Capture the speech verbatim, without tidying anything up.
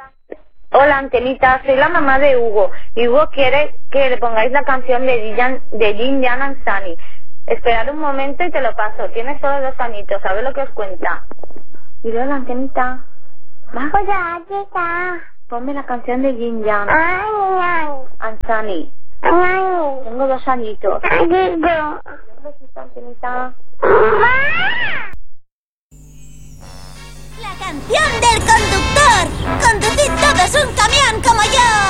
Hola, Antenita, soy la mamá de Hugo. Y Hugo quiere que le pongáis la canción de Jin, de Jin Jan and Sunny. Esperad un momento y te lo paso. Tienes solo dos añitos, a ver lo que os cuenta. Y hola, Antenita. ¿Va? Hola, chica. Ponme la canción de Jin Jan Ay, and Sunny. ay. Tengo dos añitos. Ay, Un besito, Antenita. mamá. La canción del conductor. Conducid todos un camión como yo.